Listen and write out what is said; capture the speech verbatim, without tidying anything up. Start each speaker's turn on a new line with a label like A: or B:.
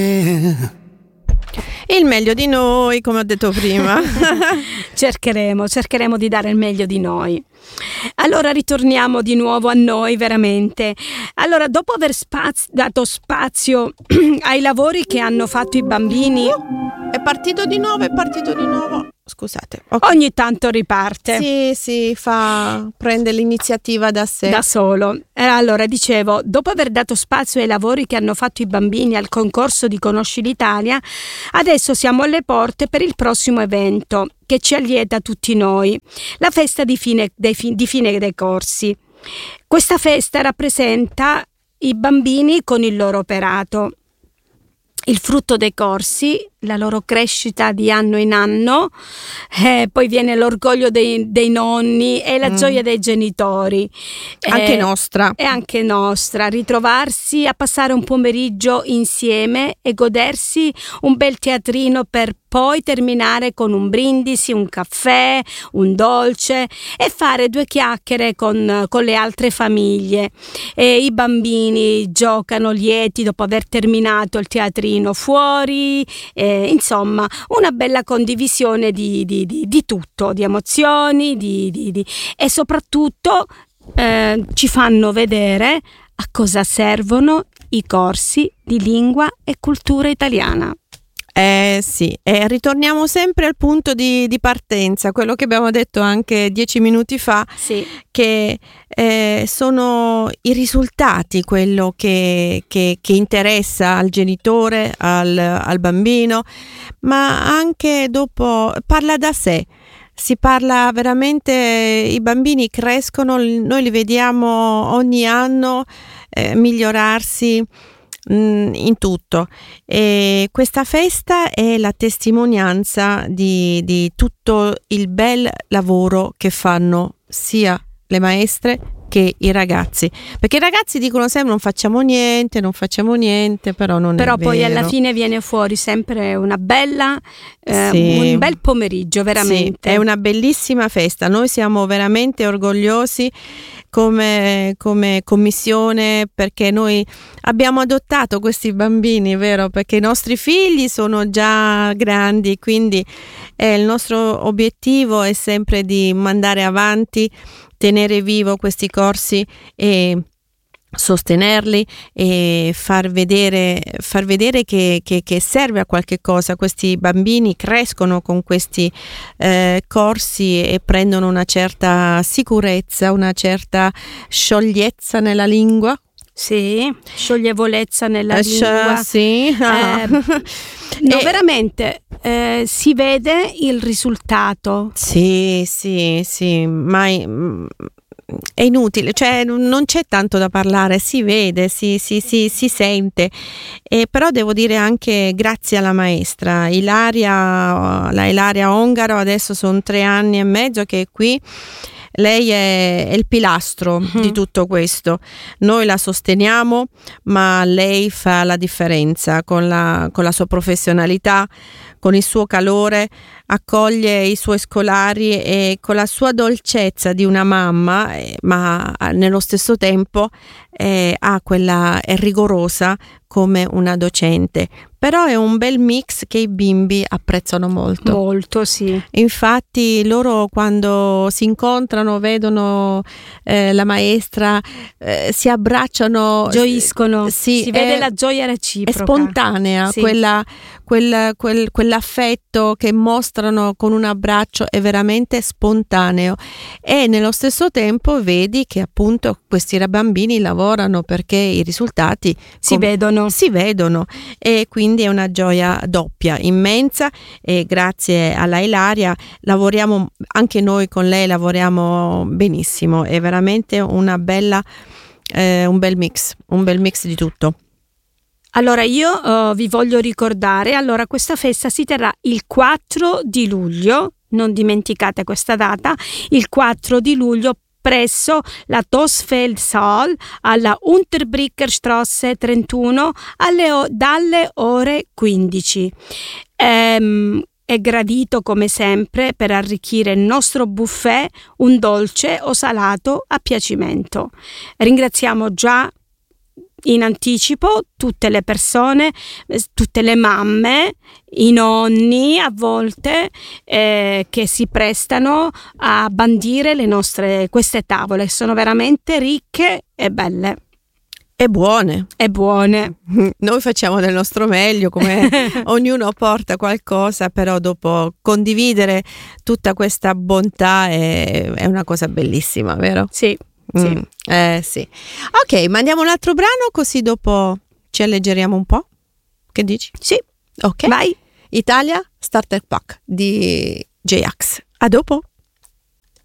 A: Il meglio di noi, come ho detto prima.
B: cercheremo, cercheremo di dare il meglio di noi. Allora ritorniamo di nuovo a noi, veramente. Allora, dopo aver spaz- dato spazio ai lavori che hanno fatto i bambini,
A: è partito di nuovo, è partito di nuovo. Scusate. Okay.
B: Ogni tanto riparte.
A: Sì, sì, fa, prende l'iniziativa da sé.
B: Da solo. Eh, allora, dicevo, dopo aver dato spazio ai lavori che hanno fatto i bambini al concorso di Conosci l'Italia, adesso siamo alle porte per il prossimo evento che ci allieta tutti noi, la festa di fine dei, di fine dei corsi. Questa festa rappresenta i bambini con il loro operato, il frutto dei corsi, la loro crescita di anno in anno, eh, poi viene l'orgoglio dei, dei nonni e la mm. gioia dei genitori.
A: Anche
B: eh,
A: nostra.
B: E anche nostra, ritrovarsi a passare un pomeriggio insieme e godersi un bel teatrino per poi terminare con un brindisi, un caffè, un dolce e fare due chiacchiere con, con le altre famiglie. E i bambini giocano lieti dopo aver terminato il teatrino fuori, eh, insomma una bella condivisione di, di, di, di tutto, di emozioni di, di, di, e soprattutto eh, ci fanno vedere a cosa servono i corsi di lingua e cultura italiana.
A: Eh sì, e ritorniamo sempre al punto di, di partenza, quello che abbiamo detto anche dieci minuti fa,
B: sì.
A: che eh, sono i risultati quello che, che, che interessa al genitore, al, al bambino, ma anche dopo parla da sé. Si parla veramente, i bambini crescono, noi li vediamo ogni anno eh, migliorarsi in tutto, e questa festa è la testimonianza di, di tutto il bel lavoro che fanno sia le maestre che i ragazzi, perché i ragazzi dicono sempre non facciamo niente, non facciamo niente, però non
B: però
A: è vero.
B: Poi alla fine viene fuori sempre una bella eh,
A: sì.
B: un bel pomeriggio, veramente.
A: Sì, è una bellissima festa, noi siamo veramente orgogliosi come, come commissione, perché noi abbiamo adottato questi bambini, vero? Perché i nostri figli sono già grandi, quindi eh, il nostro obiettivo è sempre di mandare avanti, tenere vivo questi corsi e sostenerli e far vedere, far vedere che, che, che serve a qualche cosa. Questi bambini crescono con questi eh, corsi e prendono una certa sicurezza, una certa sciogliezza nella lingua.
B: Sì, scioglievolezza nella
A: eh,
B: lingua.
A: Sì. Ah.
B: Eh, no, e veramente eh, si vede il risultato.
A: Sì, sì, sì, mai. È inutile, cioè non c'è tanto da parlare, si vede, si, si, si, si sente, e però devo dire anche grazie alla maestra Ilaria, la Ilaria Ongaro, adesso sono tre anni e mezzo che è qui. Lei è, è il pilastro mm-hmm. di tutto questo. Noi la sosteniamo, ma lei fa la differenza con la, con la sua professionalità, con il suo calore, accoglie i suoi scolari e con la sua dolcezza di una mamma, eh, ma nello stesso tempo eh, ha quella, è rigorosa come una docente. Però è un bel mix che i bimbi apprezzano molto.
B: Molto, sì.
A: Infatti loro quando si incontrano, vedono eh, la maestra, eh, si abbracciano.
B: Gioiscono,
A: sì,
B: si vede
A: è,
B: la gioia reciproca.
A: È spontanea, sì. quella, quel, quel, quell'affetto che mostrano con un abbraccio è veramente spontaneo. E nello stesso tempo vedi che appunto questi bambini lavorano perché i risultati
B: si com- vedono.
A: Si vedono e quindi Quindi è una gioia doppia, immensa, e grazie alla Ilaria lavoriamo, anche noi con lei lavoriamo benissimo, è veramente una bella, eh, un bel mix, un bel mix di tutto.
B: Allora io uh, vi voglio ricordare, allora questa festa si terrà il quattro di luglio, non dimenticate questa data, il quattro di luglio presso la Tosfeldsaal alla Unterbrickerstrasse trentuno alle o- dalle ore quindici. Ehm, è gradito come sempre per arricchire il nostro buffet un dolce o salato a piacimento. Ringraziamo già in anticipo tutte le persone, tutte le mamme, i nonni a volte eh, che si prestano a bandire le nostre queste tavole. Sono veramente ricche e belle.
A: E buone.
B: E buone.
A: Noi facciamo del nostro meglio, come ognuno porta qualcosa, però dopo condividere tutta questa bontà è, è una cosa bellissima, vero?
B: Sì. Sì.
A: Mm, eh sì. Ok, mandiamo un altro brano così dopo ci alleggeriamo un po'. Che dici?
B: Sì.
A: Ok.
B: Vai.
A: Italia Starter Pack di J-Ax. A dopo.